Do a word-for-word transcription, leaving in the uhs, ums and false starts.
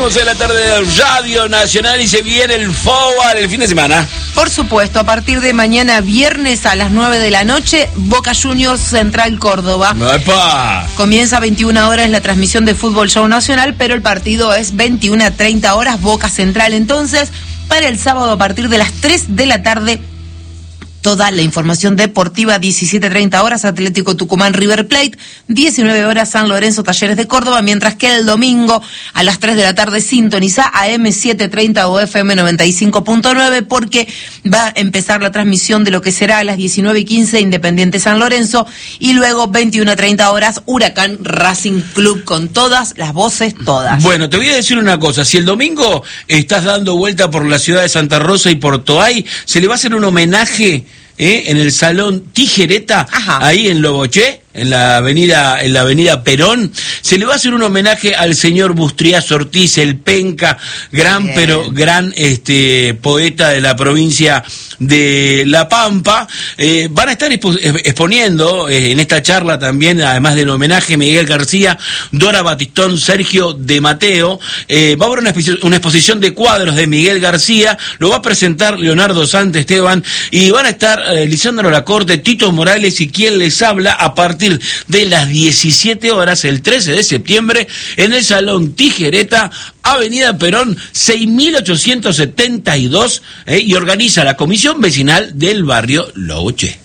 Seguimos en la tarde de Radio Nacional y se viene el fútbol el fin de semana. Por supuesto, a partir de mañana viernes a las nueve de la noche, Boca Juniors Central Córdoba. ¡Epa! Comienza a veintiuna horas la transmisión de Fútbol Show Nacional, pero el partido es veintiuna a treinta horas, Boca Central. Entonces, para el sábado a partir de las tres de la tarde, toda la información deportiva, diecisiete a treinta horas, Atlético Tucumán River Plate, diecinueve horas San Lorenzo Talleres de Córdoba, mientras que el domingo a las tres de la tarde sintoniza A M setecientos treinta o F M noventa y cinco punto nueve porque va a empezar la transmisión de lo que será a las diecinueve y quince Independiente San Lorenzo y luego veintiuna a treinta horas Huracán Racing Club con todas las voces, todas. Bueno, te voy a decir una cosa, si el domingo estás dando vuelta por la ciudad de Santa Rosa y por Toay, se le va a hacer un homenaje ¿Eh? en el Salón Tijereta, Ajá. ahí en Loboché, en la avenida en la avenida Perón, se le va a hacer un homenaje al señor Bustriaz Ortiz, el penca, gran Bien. pero gran este poeta de la provincia de La Pampa. Eh, van a estar expo exponiendo eh, en esta charla también, además del homenaje, Miguel García, Dora Batistón, Sergio de Mateo. Eh, va a haber una, una exposición de cuadros de Miguel García, lo va a presentar Leonardo Santesteban y van a estar eh, Lisandro Lacorte, Tito Morales y quien les habla a partir de las diecisiete horas el trece de septiembre en el Salón Tijereta, Avenida Perón seis mil ochocientos setenta y dos, eh, y organiza la Comisión Vecinal del barrio Loboché.